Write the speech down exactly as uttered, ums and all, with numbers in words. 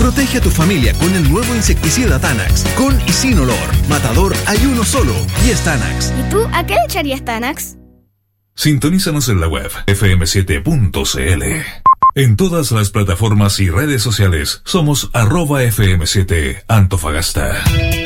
Protege a tu familia con el nuevo insecticida Tanax. Con y sin olor. Matador hay uno solo y es Tanax. ¿Y tú a qué le echarías Tanax? Sintonízanos en la web efe eme siete punto ce ele. En todas las plataformas y redes sociales somos arroba efe eme siete Antofagasta.